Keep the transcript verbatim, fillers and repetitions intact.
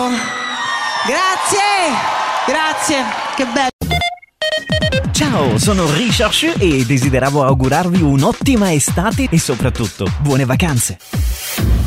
Grazie, grazie, che bello. Ciao, sono Richard Shu e desideravo augurarvi un'ottima estate e soprattutto buone vacanze.